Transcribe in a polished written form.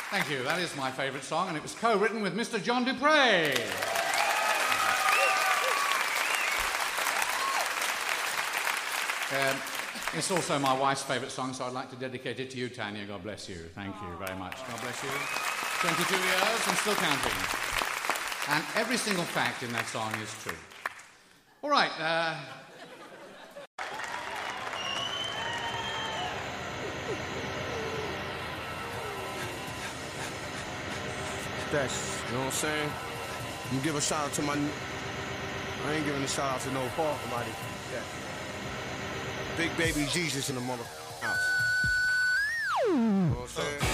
Thank you. That is my favourite song, and it was co-written with Mr. John Dupre. It's also my wife's favourite song, so I'd like to dedicate it to you, Tanya. God bless you. Thank you very much. God bless you. 22 years and still counting. And every single fact in that song is true. All right. That's, you know what I'm saying? I'm give a shout out to my... I ain't giving a shout out to no Paul, somebody. Yeah. Big baby Jesus in the mother house. You know what I'm saying?